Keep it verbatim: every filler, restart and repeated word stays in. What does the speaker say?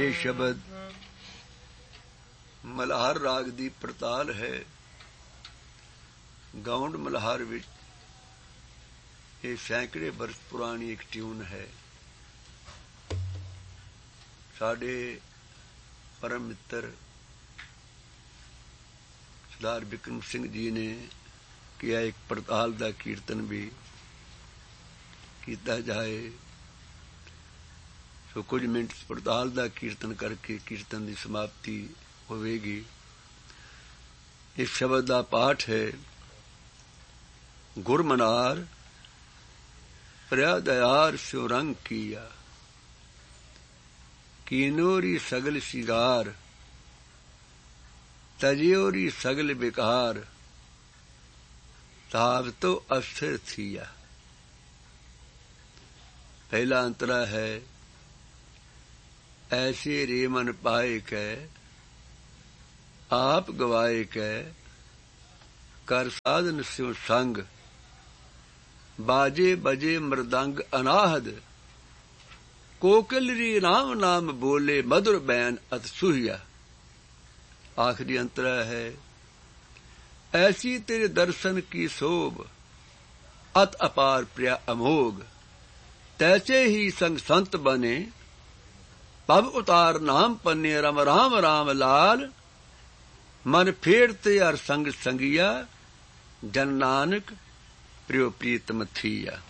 ਇਹ ਸ਼ਬਦ ਮਲਹਾਰ ਰਾਗ ਦੀ ਪੜਤਾਲ ਹੈ। ਗਾਉਂਡ ਮਲਹਾਰ ਵਿੱਚ ਇਹ ਸੈਂਕੜੇ ਬਰਸ ਪੁਰਾਣੀ ਇੱਕ ਟਿਊਨ ਹੈ। ਸਾਡੇ ਪਰਮ ਮਿੱਤਰ ਸਰਦਾਰ ਬਿਕਰਮ ਸਿੰਘ ਜੀ ਨੇ ਕਿਹਾ ਇੱਕ ਪੜਤਾਲ ਦਾ ਕੀਰਤਨ ਵੀ ਕੀਤਾ ਜਾਏ। ਸੋ ਕੁਝ ਮਿੰਟ ਪੜਤਾਲ ਦਾ ਕੀਰਤਨ ਕਰਕੇ ਕੀਰਤਨ ਦੀ ਸਮਾਪਤੀ ਹੋਵੇਗੀ। ਇਸ ਸ਼ਬਦ ਦਾ ਪਾਠ ਹੈ। ਗੁਰਮਨਾਰ ਪ੍ਰਿਆ ਦਇਆਰ ਸਿਉ ਰੰਗ ਕੀਆ, ਕੀਨੋਰੀ ਸਗਲ ਸ਼ਿੰਗਾਰ, ਤਜਿਓਰੀ ਸਗਲ ਬਿਕਾਰ, ਤਾਵ ਤੋ ਅਸਥਿਰ ਥੀਆ। पहला अंतरा है। ऐसे रे मन पाए कै, आप गवाए कै, कर साधन स्यो संग, बाजे बजे मृदंग अनाहद, कोकिल री राम नाम बोले मधुर बैन अत सुहिया। आखिरी अंतरा है। ऐसी तेरे दर्शन की शोभ, अत अपार प्रिया अमोघ, तैसे ही संग संत बने, पब उतार नाम पन्ने रम राम राम लाल, मन फेरते हर संग संगिया, जन नानक प्रियो प्रीतम थिया।